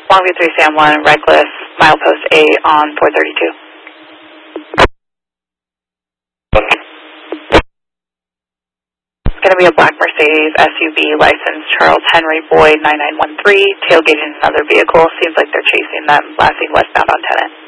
Longview 3 Sam 1, reckless, milepost 8 on 432. It's going to be a black Mercedes SUV, license Charles Henry Boyd 9913, tailgating another vehicle. Seems like they're chasing them, last seen westbound on Tenant.